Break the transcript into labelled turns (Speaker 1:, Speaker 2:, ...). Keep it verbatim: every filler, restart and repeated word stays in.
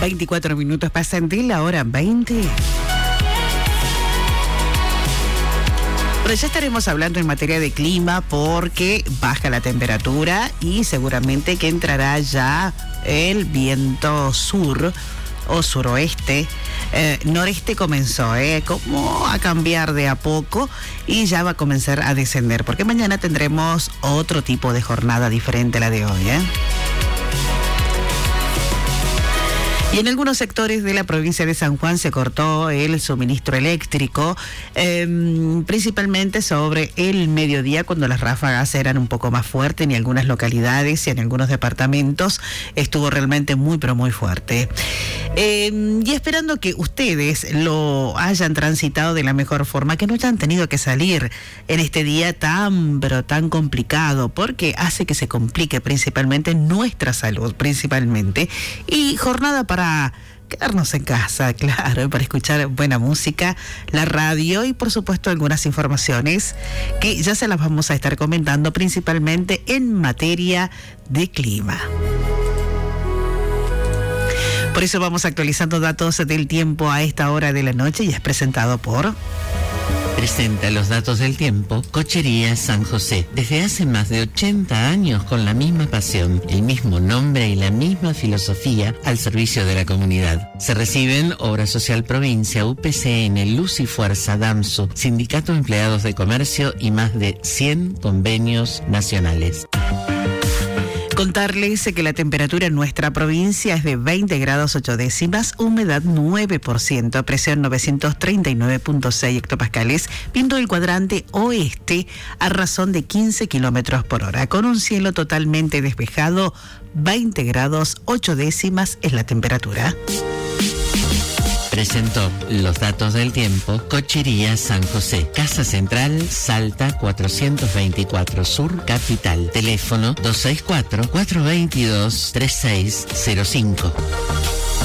Speaker 1: veinticuatro minutos pasan de la hora veinte. Pero ya estaremos hablando en materia de clima porque baja la temperatura y seguramente que entrará ya el viento sur o suroeste. Eh, noreste comenzó eh, como a cambiar de a poco y ya va a comenzar a descender porque mañana tendremos otro tipo de jornada diferente a la de hoy. ¿eh? Y en algunos sectores de la provincia de San Juan se cortó el suministro eléctrico, eh, principalmente sobre el mediodía cuando las ráfagas eran un poco más fuertes en algunas localidades y en algunos departamentos estuvo realmente muy pero muy fuerte. Eh, y esperando que ustedes lo hayan transitado de la mejor forma, que no hayan tenido que salir en este día tan pero tan complicado, porque hace que se complique principalmente nuestra salud, principalmente, y jornada para para quedarnos en casa, claro, para escuchar buena música, la radio y por supuesto algunas informaciones que ya se las vamos a estar comentando principalmente en materia de clima. Por eso vamos actualizando datos del tiempo a esta hora de la noche y es presentado por...
Speaker 2: Presenta los datos del tiempo Cochería San José. Desde hace más de ochenta años con la misma pasión, el mismo nombre y la misma filosofía al servicio de la comunidad. Se reciben Obra Social Provincia, U P C N, Luz y Fuerza, DAMSO, Sindicato de Empleados de Comercio y más de cien convenios nacionales.
Speaker 1: Contarles que la temperatura en nuestra provincia es de veinte grados ocho décimas, humedad nueve por ciento, presión novecientos treinta y nueve punto seis hectopascales, viento del cuadrante oeste a razón de quince kilómetros por hora, con un cielo totalmente despejado, veinte grados ocho décimas es la temperatura.
Speaker 2: Presentó los datos del tiempo Cochería San José, Casa Central, Salta cuatrocientos veinticuatro Sur, Capital. Teléfono dos seis cuatro, cuatro dos dos, tres seis cero cinco.